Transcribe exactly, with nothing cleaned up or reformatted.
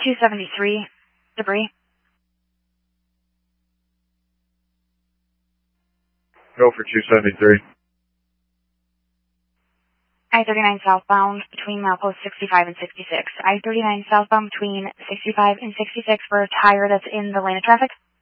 two seventy-three, debris. Go for two seventy-three. I thirty-nine southbound between milepost sixty-five and sixty-six. I thirty-nine southbound between sixty-five and sixty-six for a tire that's in the lane of traffic.